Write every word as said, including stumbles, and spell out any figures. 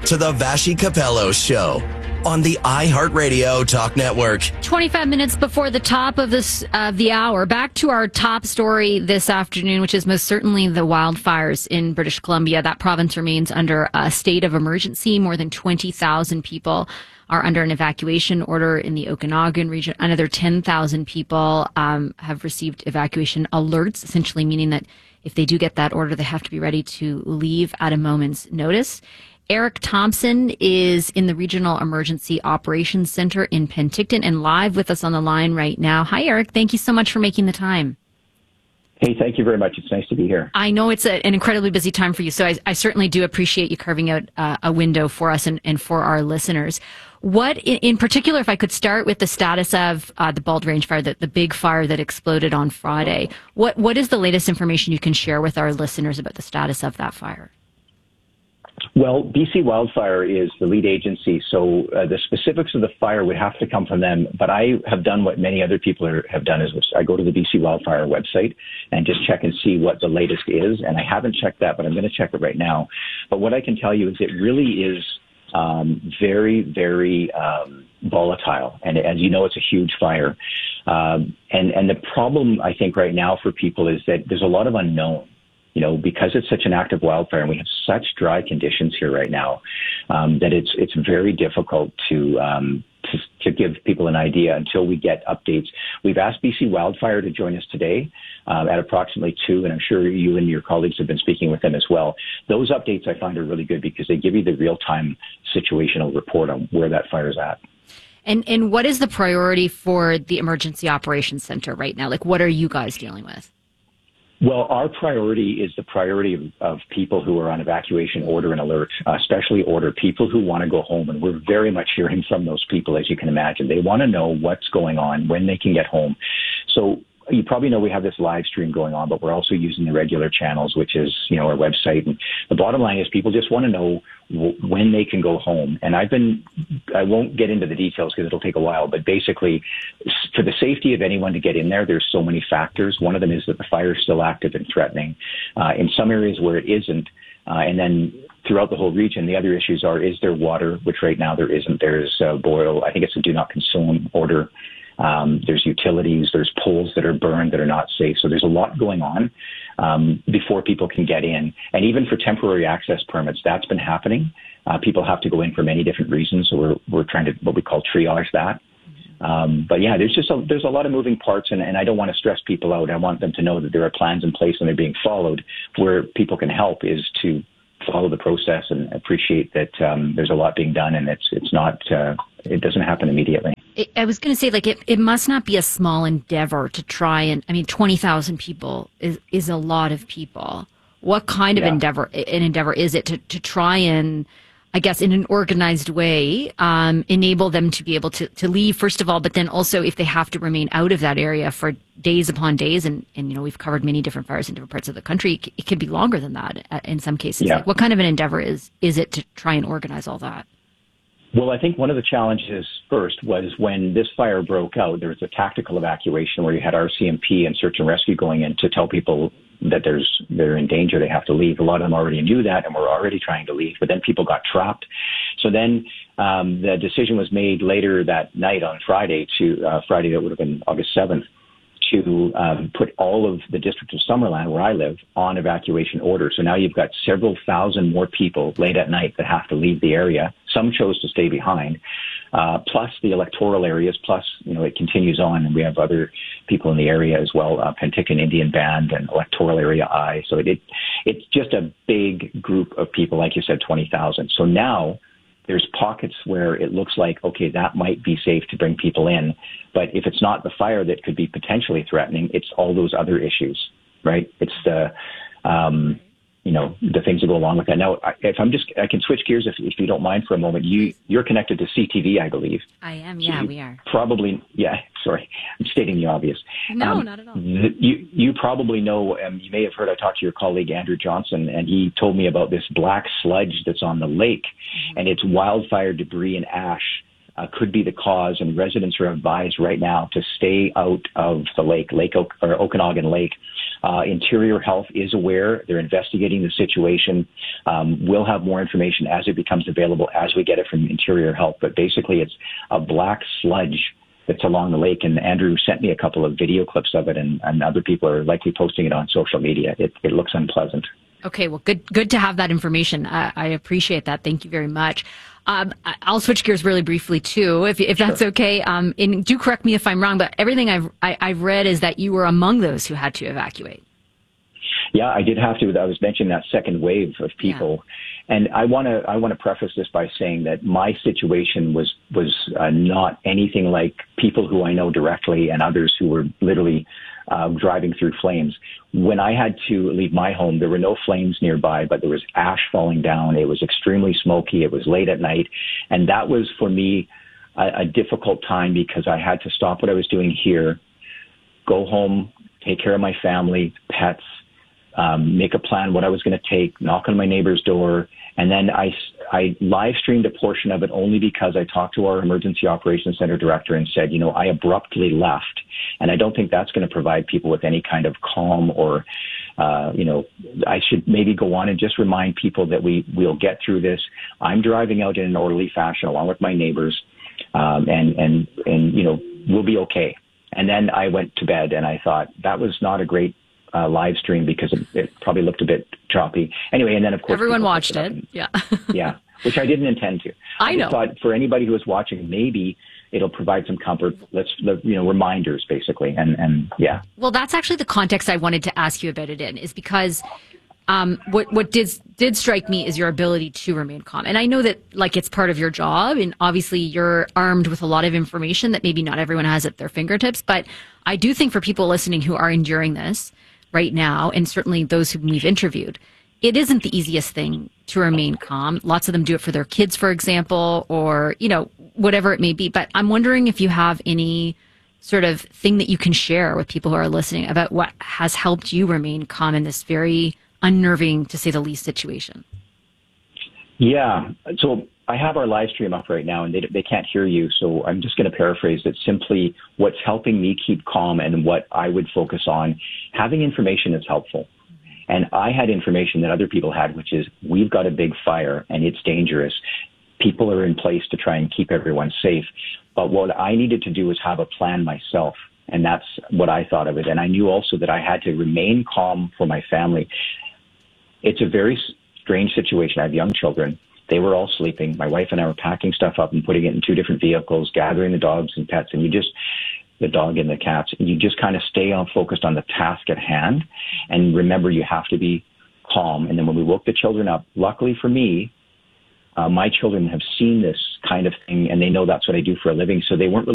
to the Vashi Capello Show on the iHeartRadio Talk Network. twenty-five minutes before the top of this of the hour, back to our top story this afternoon, which is most certainly the wildfires in British Columbia. That province remains under a state of emergency. More than twenty thousand people are under an evacuation order in the Okanagan region. Another ten thousand people um, have received evacuation alerts, essentially meaning that if they do get that order, they have to be ready to leave at a moment's notice. Eric Thompson is in the Regional Emergency Operations Center in Penticton and live with us on the line right now. Hi, Eric. Thank you so much for making the time. Hey, thank you very much. It's nice to be here. I know it's a, an incredibly busy time for you, so I, I certainly do appreciate you carving out uh, a window for us and, and for our listeners. What, in, in particular, if I could start with the status of uh, the Bald Range fire, the, the big fire that exploded on Friday, what what is the latest information you can share with our listeners about the status of that fire? Well, B C Wildfire is the lead agency, so uh, the specifics of the fire would have to come from them. But I have done what many other people are, have done, is I go to the B C Wildfire website and just check and see what the latest is. And I haven't checked that, but I'm going to check it right now. But what I can tell you is it really is um, very, very um, volatile. And as you know, it's a huge fire. Um, and, and the problem, I think, right now for people is that there's a lot of unknown. You know, because it's such an active wildfire and we have such dry conditions here right now, um, that it's it's very difficult to, um, to to give people an idea until we get updates. We've asked B C Wildfire to join us today um, at approximately two, and I'm sure you and your colleagues have been speaking with them as well. Those updates I find are really good because they give you the real-time situational report on where that fire is at. And and what is the priority for the Emergency Operations Center right now? Like, what are you guys dealing with? Well, our priority is the priority of, of people who are on evacuation order and alert, uh, especially order, people who want to go home. And we're very much hearing from those people, as you can imagine. They want to know what's going on, when they can get home. So you probably know we have this live stream going on, but we're also using the regular channels, which is, you know, our website. And the bottom line is people just want to know w- when they can go home. And I've been, I won't get into the details because it'll take a while, but basically for the safety of anyone to get in there, there's so many factors. One of them is that the fire is still active and threatening. Uh, in some areas where it isn't, uh, and then throughout the whole region, the other issues are, is there water, which right now there isn't. There's uh, boil. I think it's a do not consume order. Um, there's utilities, there's poles that are burned that are not safe. So there's a lot going on um, before people can get in. And even for temporary access permits, that's been happening. Uh, people have to go in for many different reasons. So we're we're trying to what we call triage that. Um, but yeah, there's just a, there's a lot of moving parts, and, and I don't want to stress people out. I want them to know that there are plans in place and they're being followed. Where people can help is to follow the process and appreciate that um, there's a lot being done, and it's it's not uh, it doesn't happen immediately. I was going to say, like, it, it must not be a small endeavor to try and, I mean, twenty thousand people is, is a lot of people. What kind of yeah. endeavor, an endeavor is it to, to try and, I guess, in an organized way, um, enable them to be able to, to leave, first of all, but then also if they have to remain out of that area for days upon days, and, and you know, we've covered many different fires in different parts of the country, it, it could be longer than that uh, in some cases. Yeah. Like, what kind of an endeavor is, is it to try and organize all that? Well, I think one of the challenges first was when this fire broke out, there was a tactical evacuation where you had R C M P and search and rescue going in to tell people that there's they're in danger, they have to leave. A lot of them already knew that and were already trying to leave, but then people got trapped. So then um, the decision was made later that night on Friday to uh, Friday, that would have been August seventh, to um, put all of the District of Summerland, where I live, on evacuation order. So now you've got several thousand more people late at night that have to leave the area. Some chose to stay behind, uh, plus the electoral areas, plus, you know, it continues on, and we have other people in the area as well, uh, Penticton Indian Band and electoral area I. So it, it it's just a big group of people, like you said, twenty thousand. So now there's pockets where it looks like, okay, that might be safe to bring people in. But if it's not the fire that could be potentially threatening, it's all those other issues, right? It's the, um, you know, the things that go along with that. Now, if I'm just, I can switch gears if, if you don't mind for a moment. You, you're connected to C T V, I believe. I am, So yeah, you we are. Probably, yeah, sorry, I'm stating the obvious. No, um, not at all. th- You, you probably know, um, you may have heard, I talked to your colleague Andrew Johnson, and he told me about this black sludge that's on the lake, mm-hmm. and it's wildfire debris and ash. Uh, could be the cause, and residents are advised right now to stay out of the lake, Lake o- or Okanagan Lake. Uh, Uh, Interior Health is aware. They're investigating the situation. Um, we'll have more information as it becomes available as we get it from Interior Health. But basically, it's a black sludge that's along the lake. And Andrew sent me a couple of video clips of it, and, and other people are likely posting it on social media. It, it looks unpleasant. Okay, well, good good to have that information. I, I appreciate that. Thank you very much. Um, I'll switch gears really briefly, too, if if that's Sure. okay. Um, and do correct me if I'm wrong, but everything I've, I, I've read is that you were among those who had to evacuate. Yeah, I did have to. I was mentioning that second wave of people. Yeah. And I want to I want to preface this by saying that my situation was, was uh, not anything like people who I know directly and others who were literally uh, driving through flames. When I had to leave my home, there were no flames nearby, but there was ash falling down. It was extremely smoky. It was late at night. And that was, for me, a, a difficult time because I had to stop what I was doing here, go home, take care of my family, pets, um, make a plan what I was going to take, knock on my neighbor's door. And then I, I live streamed a portion of it only because I talked to our emergency operations center director and said, you know, I abruptly left. And I don't think that's going to provide people with any kind of calm or, uh, you know, I should maybe go on and just remind people that we will get through this. I'm driving out in an orderly fashion along with my neighbors, um, and, and, and, you know, we'll be okay. And then I went to bed and I thought that was not a great Uh, live stream because it, it probably looked a bit choppy. Anyway, and then of course everyone watched it. it Yeah, yeah, which I didn't intend to. I, I know. Thought for anybody who was watching, maybe it'll provide some comfort. Let's you know reminders basically, and and yeah. Well, that's actually the context I wanted to ask you about it in, is because um, what what did did strike me is your ability to remain calm, and I know that like it's part of your job, and obviously you're armed with a lot of information that maybe not everyone has at their fingertips. But I do think for people listening who are enduring this right now, and certainly those whom we've interviewed, it isn't the easiest thing to remain calm. Lots of them do it for their kids, for example, or, you know, whatever it may be. But I'm wondering if you have any sort of thing that you can share with people who are listening about what has helped you remain calm in this very unnerving, to say the least, situation. Yeah. So I have our live stream up right now, and they they can't hear you. So I'm just going to paraphrase it. Simply, what's helping me keep calm and what I would focus on, having information is helpful. And I had information that other people had, which is we've got a big fire and it's dangerous. People are in place to try and keep everyone safe. But what I needed to do was have a plan myself. And that's what I thought of it. And I knew also that I had to remain calm for my family. It's a very strange situation. I have young children. They were all sleeping. My wife and I were packing stuff up and putting it in two different vehicles, gathering the dogs and pets, and you just, the dog and the cats, and you just kind of stay on focused on the task at hand. And remember, you have to be calm. And then when we woke the children up, luckily for me, uh, my children have seen this kind of thing and they know that's what I do for a living. So they weren't really